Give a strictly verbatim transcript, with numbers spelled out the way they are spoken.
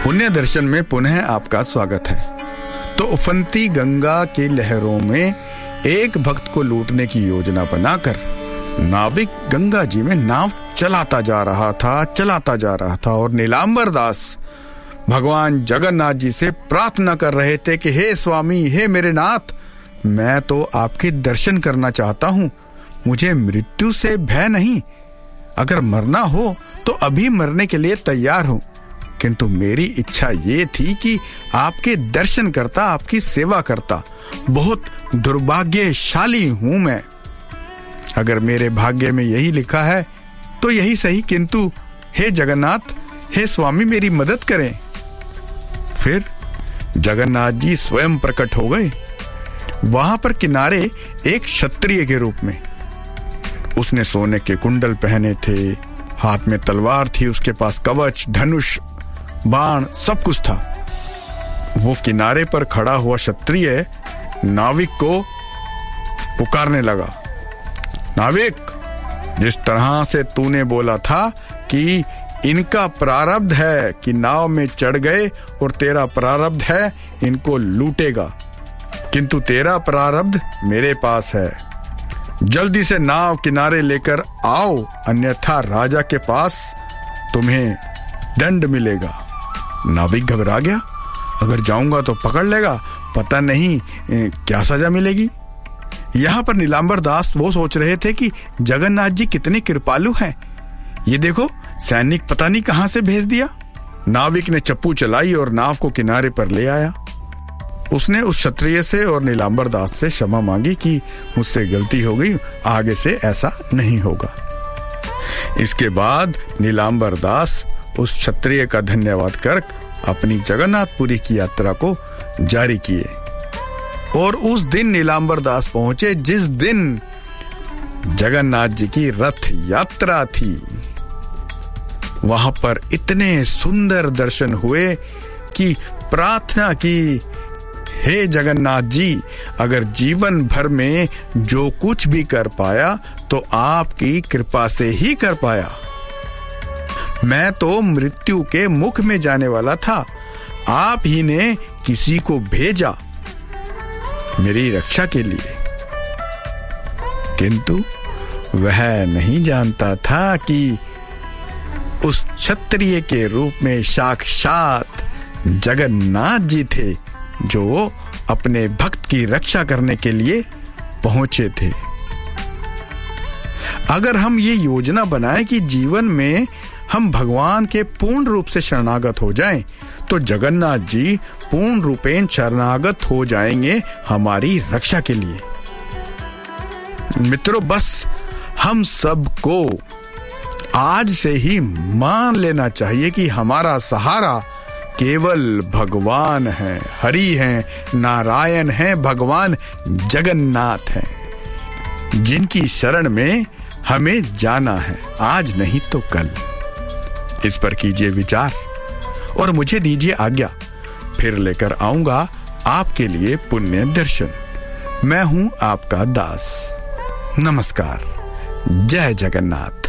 पुण्य दर्शन में पुनः आपका स्वागत है। तो उफनती गंगा की लहरों में एक भक्त को लूटने की योजना बनाकर नाविक गंगा जी में नाव चलाता जा रहा था चलाता जा रहा था और नीलांबर दास भगवान जगन्नाथ जी से प्रार्थना कर रहे थे कि हे स्वामी, हे मेरे नाथ, मैं तो आपके दर्शन करना चाहता हूं। मुझे मृत्यु से भय नहीं, अगर मरना हो तो अभी मरने के लिए तैयार हूं, किंतु मेरी इच्छा ये थी कि आपके दर्शन करता, आपकी सेवा करता। बहुत दुर्भाग्यशाली हूं मैं। अगर मेरे भाग्य में यही लिखा है तो यही सही, किंतु हे जगन्नाथ, हे स्वामी, मेरी मदद करें। फिर जगन्नाथ जी स्वयं प्रकट हो गए वहां पर किनारे एक क्षत्रिय के रूप में। उसने सोने के कुंडल पहने थे, हाथ में तलवार थी, उसके पास कवच, धनुष, बाण सब कुछ था। वो किनारे पर खड़ा हुआ क्षत्रिय नाविक को पुकारने लगा, नाविक, जिस तरह से तूने बोला था कि इनका प्रारब्ध है कि नाव में चढ़ गए और तेरा प्रारब्ध है इनको लूटेगा, किंतु तेरा प्रारब्ध मेरे पास है। जल्दी से नाव किनारे लेकर आओ, अन्यथा राजा के पास तुम्हें दंड मिलेगा। नाविक घबरा गया, अगर जाऊंगा तो पकड़ लेगा, पता नहीं क्या सजा मिलेगी। यहां पर नीलांबर दास वो सोच रहे थे कि जगन्नाथ जी कितने कृपालु हैं। ये देखो, सैनिक पता नहीं कहां से भेज दिया। नाविक ने चप्पू चलाई और नाव को किनारे पर ले आया। उसने उस क्षत्रिय से और नीलांबर दास से क्षमा मांगी कि मुझसे गलती हो गई, आगे से ऐसा नहीं होगा। इसके बाद नीलांबर दास उस क्षत्रिय का धन्यवाद कर अपनी जगन्नाथपुरी की यात्रा को जारी किए। और उस दिन नीलांबर दास पहुंचे जिस दिन जगन्नाथ जी की रथ यात्रा थी। वहां पर इतने सुंदर दर्शन हुए कि प्रार्थना की, हे जगन्नाथ जी, अगर जीवन भर में जो कुछ भी कर पाया तो आपकी कृपा से ही कर पाया। मैं तो मृत्यु के मुख में जाने वाला था, आप ही ने किसी को भेजा मेरी रक्षा के लिए, किंतु वह नहीं जानता था कि उस क्षत्रिय के रूप में साक्षात जगन्नाथ जी थे, जो अपने भक्त की रक्षा करने के लिए पहुंचे थे। अगर हम ये योजना बनाएं कि जीवन में हम भगवान के पूर्ण रूप से शरणागत हो जाएं, तो जगन्नाथ जी पूर्ण रूपेण शरणागत हो जाएंगे हमारी रक्षा के लिए। मित्रों, बस हम सबको आज से ही मान लेना चाहिए कि हमारा सहारा केवल भगवान है, हरि हैं, नारायण हैं, भगवान जगन्नाथ हैं, जिनकी शरण में हमें जाना है, आज नहीं तो कल। इस पर कीजिए विचार और मुझे दीजिए आज्ञा। फिर लेकर आऊंगा आपके लिए पुण्य दर्शन। मैं हूं आपका दास। नमस्कार। जय जगन्नाथ।